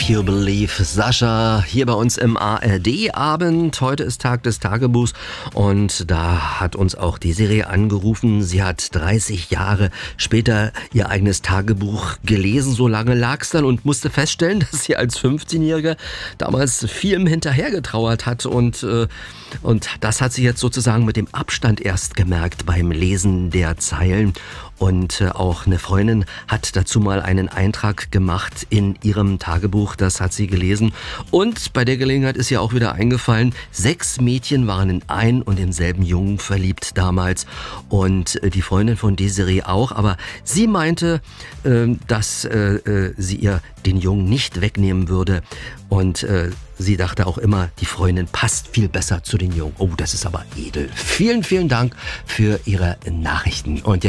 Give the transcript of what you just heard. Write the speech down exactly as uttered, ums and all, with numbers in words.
You Believe. Sascha hier bei uns im A R D-Abend. Heute ist Tag des Tagebuchs und da hat uns auch die Serie angerufen. Sie hat dreißig Jahre später ihr eigenes Tagebuch gelesen. So lange lag es dann und musste feststellen, dass sie als fünfzehnjährige damals vielem hinterhergetrauert hat und, äh, und das hat sie jetzt sozusagen mit dem Abstand erst gemerkt beim Lesen der Zeilen. Und auch eine Freundin hat dazu mal einen Eintrag gemacht in ihrem Tagebuch, das hat sie gelesen. Und bei der Gelegenheit ist ihr auch wieder eingefallen, sechs Mädchen waren in einen und denselben Jungen verliebt damals. Und die Freundin von Desiree auch, aber sie meinte, dass sie ihr den Jungen nicht wegnehmen würde. Und sie dachte auch immer, die Freundin passt viel besser zu den Jungen. Oh, das ist aber edel. Vielen, vielen Dank für Ihre Nachrichten. Und